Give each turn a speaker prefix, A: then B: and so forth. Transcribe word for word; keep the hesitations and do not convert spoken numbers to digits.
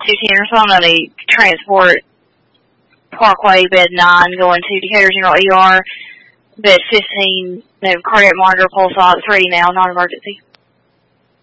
A: fifteen or something on the transport Parkway, bed nine, going to Decatur General E R, bed fifteen, no cardiac monitor, pulse ox, ready now, non-emergency.